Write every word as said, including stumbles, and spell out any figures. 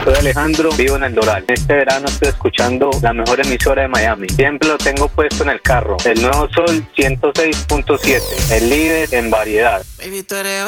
Soy Alejandro, vivo en El Doral. Este verano estoy escuchando la mejor emisora de Miami. Siempre lo tengo puesto en el carro. El Nuevo Sol ciento seis punto siete, el líder en variedad. Baby, tú eres